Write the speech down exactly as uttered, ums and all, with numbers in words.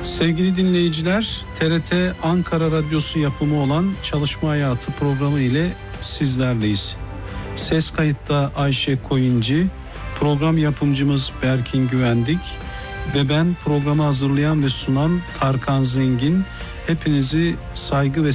Sevgili dinleyiciler, T R T Ankara Radyosu yapımı olan Çalışma Hayatı programı ile sizlerleyiz. Ses kayıtta Ayşe Koyuncu, program yapımcımız Berkin Güvendik ve ben programı hazırlayan ve sunan Tarkan Zengin. Hepinizi saygı ve